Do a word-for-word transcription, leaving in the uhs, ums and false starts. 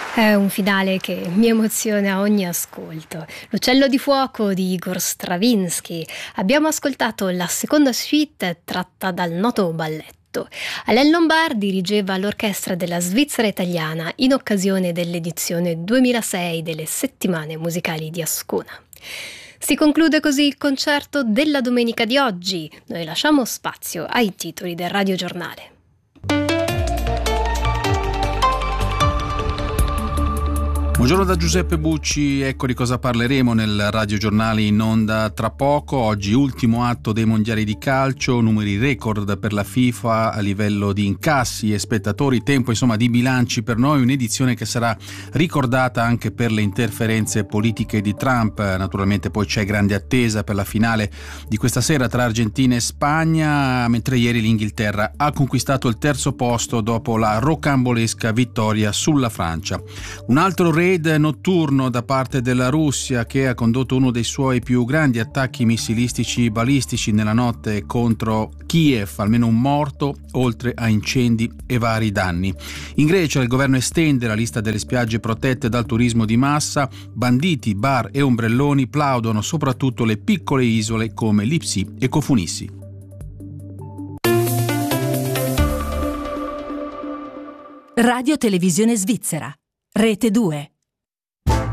È un finale che mi emoziona a ogni ascolto. L'uccello di fuoco di Igor Stravinsky. Abbiamo ascoltato la seconda suite tratta dal noto balletto. Alain Lombard dirigeva l'orchestra della Svizzera italiana in occasione dell'edizione duemilasei delle Settimane Musicali di Ascona. Si conclude così il concerto della domenica di oggi. Noi lasciamo spazio ai titoli del radiogiornale. Buongiorno da Giuseppe Bucci, ecco di cosa parleremo nel radiogiornale in onda tra poco. Oggi ultimo atto dei mondiali di calcio, numeri record per la FIFA a livello di incassi e spettatori, tempo insomma di bilanci per noi, un'edizione che sarà ricordata anche per le interferenze politiche di Trump. Naturalmente poi c'è grande attesa per la finale di questa sera tra Argentina e Spagna, mentre ieri l'Inghilterra ha conquistato il terzo posto dopo la rocambolesca vittoria sulla Francia. Un altro raid notturno da parte della Russia che ha condotto uno dei suoi più grandi attacchi missilistici balistici nella notte contro Kiev, almeno un morto, oltre a incendi e vari danni. In Grecia il governo estende la lista delle spiagge protette dal turismo di massa, banditi, bar e ombrelloni plaudono soprattutto le piccole isole come Lipsi e Kofunissi. Radio Televisione Svizzera, Rete due.